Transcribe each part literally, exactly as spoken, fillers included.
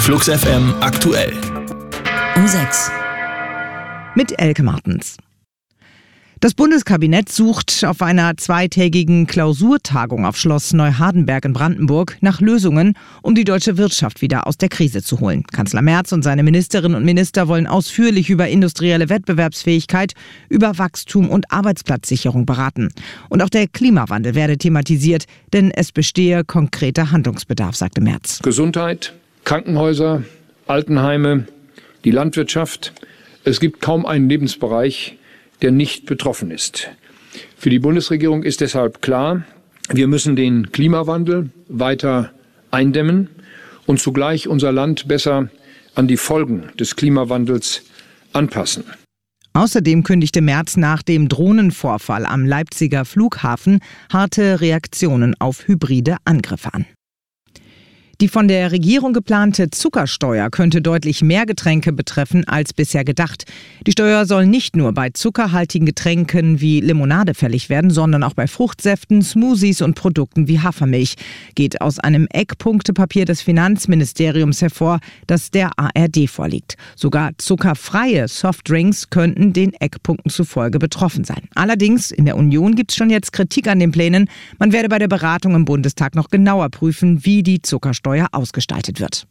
Flux F M aktuell. Um sechs. Mit Elke Martens. Das Bundeskabinett sucht auf einer zweitägigen Klausurtagung auf Schloss Neuhardenberg in Brandenburg nach Lösungen, um die deutsche Wirtschaft wieder aus der Krise zu holen. Kanzler Merz und seine Ministerinnen und Minister wollen ausführlich über industrielle Wettbewerbsfähigkeit, über Wachstum und Arbeitsplatzsicherung beraten. Und auch der Klimawandel werde thematisiert, denn es bestehe konkreter Handlungsbedarf, sagte Merz. Gesundheit, Krankenhäuser, Altenheime, die Landwirtschaft. Es gibt kaum einen Lebensbereich, der nicht betroffen ist. Für die Bundesregierung ist deshalb klar, wir müssen den Klimawandel weiter eindämmen und zugleich unser Land besser an die Folgen des Klimawandels anpassen. Außerdem kündigte Merz nach dem Drohnenvorfall am Leipziger Flughafen harte Reaktionen auf hybride Angriffe an. Die von der Regierung geplante Zuckersteuer könnte deutlich mehr Getränke betreffen als bisher gedacht. Die Steuer soll nicht nur bei zuckerhaltigen Getränken wie Limonade fällig werden, sondern auch bei Fruchtsäften, Smoothies und Produkten wie Hafermilch. Geht aus einem Eckpunktepapier des Finanzministeriums hervor, das der A R D vorliegt. Sogar zuckerfreie Softdrinks könnten den Eckpunkten zufolge betroffen sein. Allerdings, in der Union gibt es schon jetzt Kritik an den Plänen. Man werde bei der Beratung im Bundestag noch genauer prüfen, wie die Zuckersteuer ausgestaltet wird.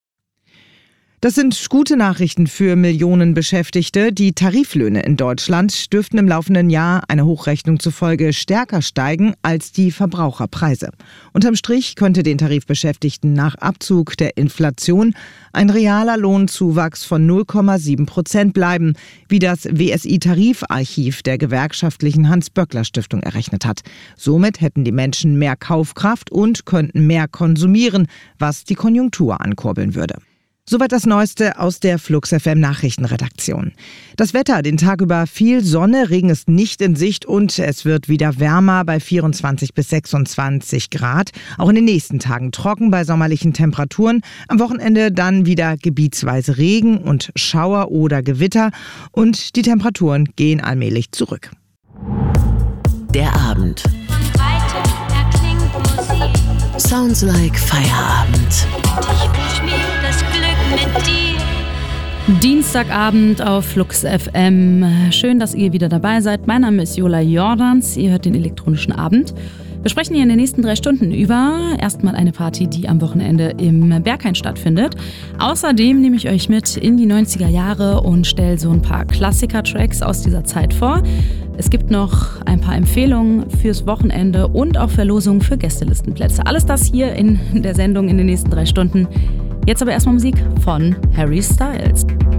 Das sind gute Nachrichten für Millionen Beschäftigte. Die Tariflöhne in Deutschland dürften im laufenden Jahr einer Hochrechnung zufolge stärker steigen als die Verbraucherpreise. Unterm Strich könnte den Tarifbeschäftigten nach Abzug der Inflation ein realer Lohnzuwachs von null Komma sieben Prozent bleiben, wie das W S I-Tarifarchiv der gewerkschaftlichen Hans-Böckler-Stiftung errechnet hat. Somit hätten die Menschen mehr Kaufkraft und könnten mehr konsumieren, was die Konjunktur ankurbeln würde. Soweit das Neueste aus der Flux F M Nachrichtenredaktion. Das Wetter, den Tag über viel Sonne, Regen ist nicht in Sicht und es wird wieder wärmer bei vierundzwanzig bis sechsundzwanzig Grad. Auch in den nächsten Tagen trocken bei sommerlichen Temperaturen. Am Wochenende dann wieder gebietsweise Regen und Schauer oder Gewitter und die Temperaturen gehen allmählich zurück. Der Abend. Sounds like Feierabend. Dienstagabend auf Flux F M. Schön, dass ihr wieder dabei seid. Mein Name ist Jola Jordans. Ihr hört den elektronischen Abend. Wir sprechen hier in den nächsten drei Stunden über erstmal eine Party, die am Wochenende im Berghain stattfindet. Außerdem nehme ich euch mit in die neunziger Jahre und stelle so ein paar Klassiker-Tracks aus dieser Zeit vor. Es gibt noch ein paar Empfehlungen fürs Wochenende und auch Verlosungen für Gästelistenplätze. Alles das hier in der Sendung in den nächsten drei Stunden. Jetzt aber erstmal Musik von Harry Styles.